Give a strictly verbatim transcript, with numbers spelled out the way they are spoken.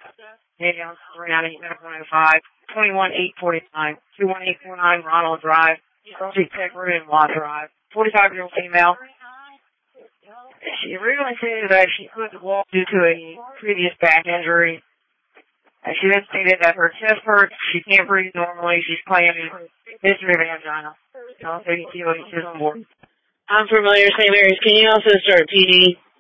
Daniel, three nine eight nine one oh five, twenty-one eight forty-nine, two one eight four nine Ronald Drive, Rosie Tech Road in Watt Drive, forty-five-year-old female. She originally said that she couldn't walk due to a previous back injury. And she then stated that her chest hurts, she can't breathe normally, she's claiming history of angina. I'll take you on board. I'm familiar with Saint Mary's. Can you also start P D?